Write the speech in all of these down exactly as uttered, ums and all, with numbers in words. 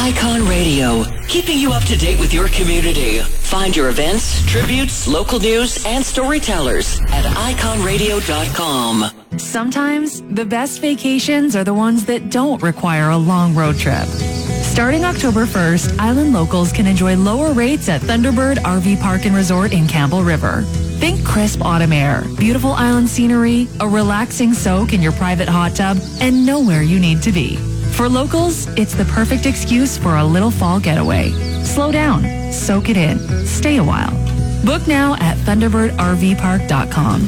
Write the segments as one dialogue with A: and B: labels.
A: Icon Radio, keeping you up to date with your community. Find your events, tributes, local news, and storytellers at icon radio dot com.
B: Sometimes the best vacations are the ones that don't require a long road trip. Starting October first, Island locals can enjoy lower rates at Thunderbird R V Park and Resort in Campbell River. Think crisp autumn air, beautiful island scenery, a relaxing soak in your private hot tub, and nowhere you need to be. For locals, it's the perfect excuse for a little fall getaway. Slow down, soak it in, stay a while. Book now at thunderbird r v park dot com.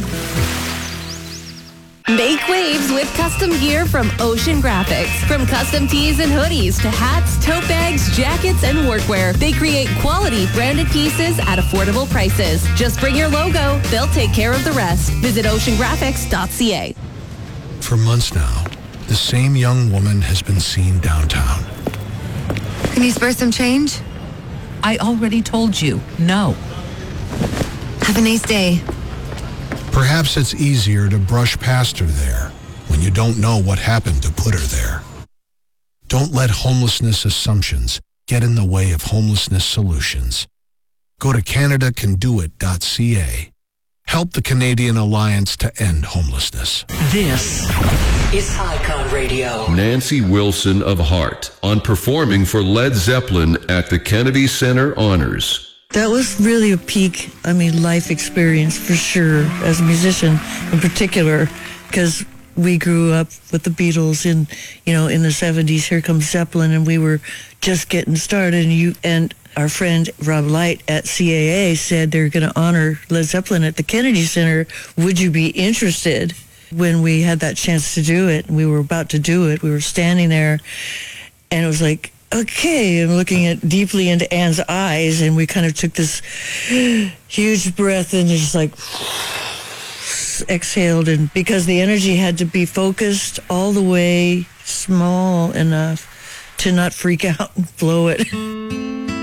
C: Make waves with custom gear from Ocean Graphics. From custom tees and hoodies to hats, tote bags, jackets, and workwear, they create quality branded pieces at affordable prices. Just bring your logo. They'll take care of the rest. Visit ocean graphics dot c a.
D: For months now, the same young woman has been seen downtown.
E: Can you spare some change?
F: I already told you, no.
E: Have a nice day.
D: Perhaps it's easier to brush past her there when you don't know what happened to put her there. Don't let homelessness assumptions get in the way of homelessness solutions. Go to canada can do it dot c a. Help the Canadian Alliance to End Homelessness.
A: This is Icon Radio.
G: Nancy Wilson of Heart on performing for Led Zeppelin at the Kennedy Center Honors.
H: That was really a peak, I mean, life experience for sure, as a musician in particular, because we grew up with the Beatles in, you know, in the seventies. Here comes Zeppelin, and we were just getting started. And you and our friend Rob Light at C A A said they're going to honor Led Zeppelin at the Kennedy Center. Would you be interested? When we had that chance to do it, and we were about to do it, we were standing there, and it was like, okay, I'm looking at deeply into Anne's eyes, and we kind of took this huge breath and just like exhaled, and because the energy had to be focused all the way small enough to not freak out and blow it.